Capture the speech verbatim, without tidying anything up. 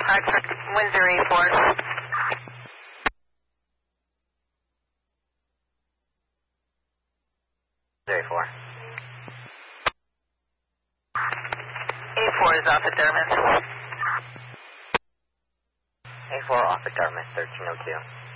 Oxford, wind zero eight four. zero four. eight four is off at Dartmouth. eight four off at Dartmouth, thirteen oh two.